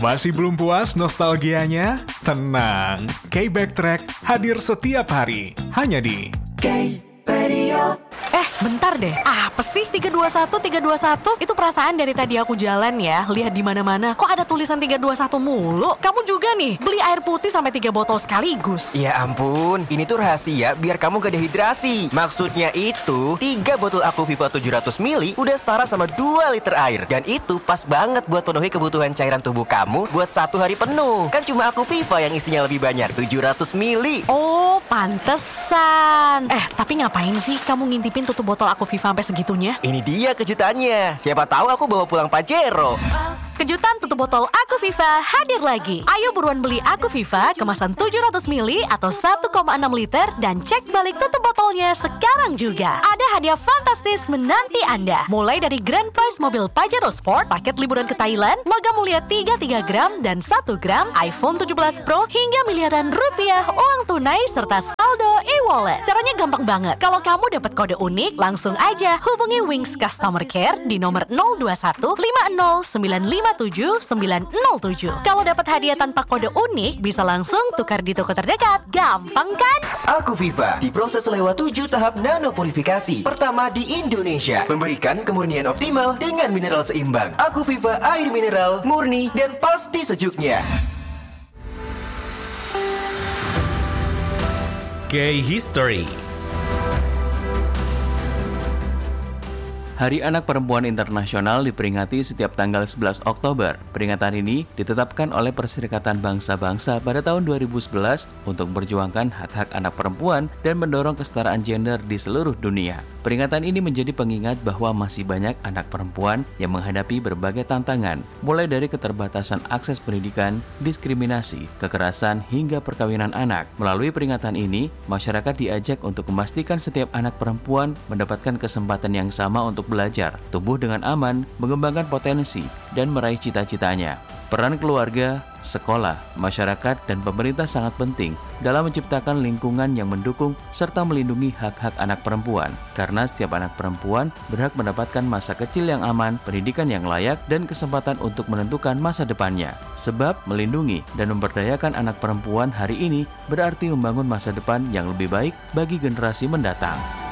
Masih belum puas nostalgianya? Tenang, K-Backtrack hadir setiap hari, hanya di K-Radio. Bentar deh. Apa sih 321? Itu perasaan dari tadi aku jalan ya, lihat di mana-mana. Kok ada tulisan 321 mulu? Kamu juga nih, beli air putih sampai 3 botol sekaligus. Ya ampun, ini tuh rahasia biar kamu gak dehidrasi. Maksudnya itu, 3 botol Aquaviva 700 ml udah setara sama 2 liter air. Dan itu pas banget buat penuhi kebutuhan cairan tubuh kamu buat 1 hari penuh. Kan cuma Aquaviva yang isinya lebih banyak, 700 ml. Oh, pantesan. Tapi ngapain sih kamu ngintipin tutup botol Aquaviva sampai segitunya? Ini dia kejutannya. Siapa tahu aku bawa pulang Pajero. Kejutan tutup botol Aquaviva hadir lagi. Ayo buruan beli Aquaviva kemasan 700 ml atau 1,6 liter dan cek balik tutup botolnya sekarang juga. Ada hadiah fantastis menanti Anda. Mulai dari grand prize mobil Pajero Sport, paket liburan ke Thailand, logam mulia 3 gram dan 1 gram, iPhone 17 Pro hingga miliaran rupiah uang tunai serta saldo e-wallet. Caranya gampang banget. Kalau kamu dapat kode unik, langsung aja hubungi Wings Customer Care di nomor 021 50 957 907. Kalau dapat hadiah tanpa kode unik, bisa langsung tukar di toko terdekat. Gampang kan? Aquaviva diproses lewat 7 tahap nanopurifikasi. Pertama di Indonesia, memberikan kemurnian optimal dengan mineral seimbang. Aquaviva air mineral, murni dan pasti sejuknya. K-History. Hari Anak Perempuan Internasional diperingati setiap tanggal 11 Oktober. Peringatan ini ditetapkan oleh Perserikatan Bangsa-Bangsa pada tahun 2011 untuk memperjuangkan hak-hak anak perempuan dan mendorong kesetaraan gender di seluruh dunia. Peringatan ini menjadi pengingat bahwa masih banyak anak perempuan yang menghadapi berbagai tantangan, mulai dari keterbatasan akses pendidikan, diskriminasi, kekerasan, hingga perkawinan anak. Melalui peringatan ini, masyarakat diajak untuk memastikan setiap anak perempuan mendapatkan kesempatan yang sama untuk belajar, tumbuh dengan aman, mengembangkan potensi, dan meraih cita-citanya. Peran keluarga, sekolah, masyarakat, dan pemerintah sangat penting dalam menciptakan lingkungan yang mendukung serta melindungi hak-hak anak perempuan. Karena setiap anak perempuan berhak mendapatkan masa kecil yang aman, pendidikan yang layak, dan kesempatan untuk menentukan masa depannya. Sebab melindungi dan memberdayakan anak perempuan hari ini berarti membangun masa depan yang lebih baik bagi generasi mendatang.